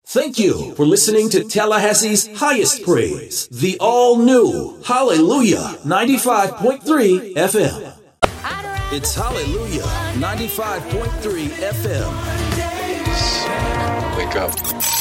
Thank you for listening to Tallahassee's highest praise, the all-new Hallelujah 95.3 FM. It's Hallelujah 95.3 FM. Wake up.